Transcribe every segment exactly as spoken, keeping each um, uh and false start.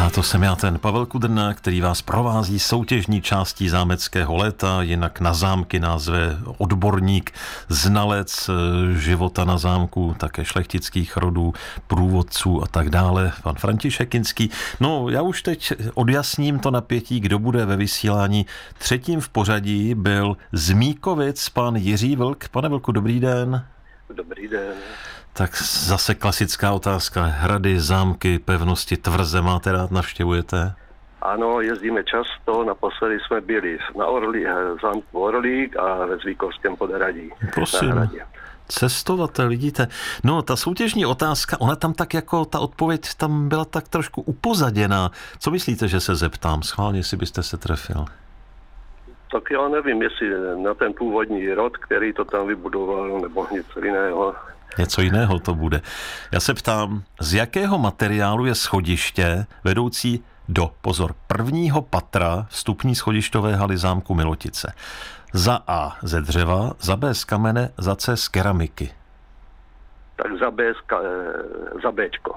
A to jsem já, ten Pavel Kudrna, který vás provází soutěžní částí zámeckého léta, jinak na zámky nás zve odborník, znalec života na zámku, také šlechtických rodů, průvodců a tak dále, pan František Kinský. No, já už teď odjasním to napětí, kdo bude ve vysílání. Třetím v pořadí byl z Míkovic pan Jiří Vlk. Pane Vlku, dobrý den. Dobrý den. Tak zase klasická otázka. Hrady, zámky, pevnosti, tvrze máte rád, navštěvujete? Ano, jezdíme často. Naposledy jsme byli na Orlí, zámku Orlík a ve Zvíkovském podhradí. Prosím, cestovatel, vidíte. No, ta soutěžní otázka, ona tam tak jako, ta odpověď tam byla tak trošku upozaděná. Co myslíte, že se zeptám? Schválně, jestli byste se trefil. Tak já nevím, jestli na ten původní rod, který to tam vybudoval, nebo něco jiného. Něco jiného to bude. Já se ptám, z jakého materiálu je schodiště vedoucí do, pozor, prvního patra vstupní schodištové haly zámku Milotice? Za A ze dřeva, za B z kamene, za C z keramiky. Tak za B, za Bčko.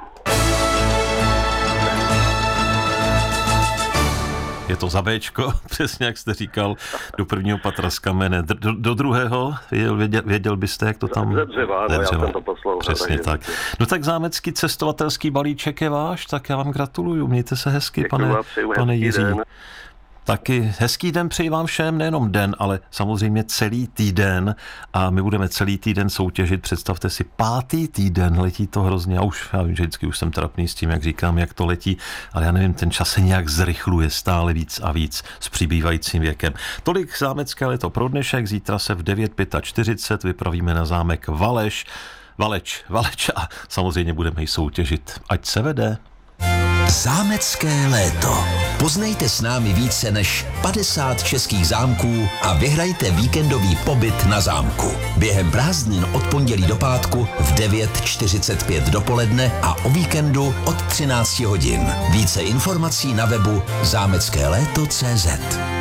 Je to za Bčko, přesně jak jste říkal, do prvního patra z kamene. Do, do druhého, věděl, věděl byste, jak to tam... Ze dřeva, no, já jsem to poslouchal. Přesně tak. No tak zámecký cestovatelský balíček je váš, tak já vám gratuluju. Mějte se hezky, Děkuji, pane, pane Jiří. Den. Taky hezký den přeji vám všem, nejenom den, ale samozřejmě celý týden a my budeme celý týden soutěžit, představte si, pátý týden, letí to hrozně, já už, já vím, že vždycky už jsem trapný s tím, jak říkám, jak to letí, ale já nevím, ten čas se nějak zrychluje stále víc a víc s přibývajícím věkem. Tolik zámecké léto pro dnešek, zítra se v devět čtyřicet pět vypravíme na zámek Valeš, Valeč, Valeč a samozřejmě budeme ji soutěžit, ať se vede. Zámecké léto. Poznejte s námi více než padesát českých zámků a vyhrajte víkendový pobyt na zámku. Během prázdnin od pondělí do pátku v devět čtyřicet pět dopoledne a o víkendu od třináct hodin. Více informací na webu zámecké léto tečka cé zet.